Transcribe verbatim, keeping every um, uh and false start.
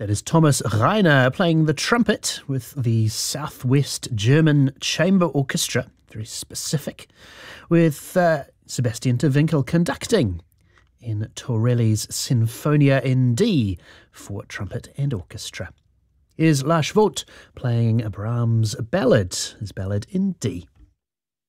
That is Thomas Rainer playing the trumpet with the Southwest German Chamber Orchestra, very specific, with uh, Sebastian te Winkel conducting in Torelli's Sinfonia in D for trumpet and orchestra. Here's Lars Vogt playing Brahms' ballad, his ballad in D.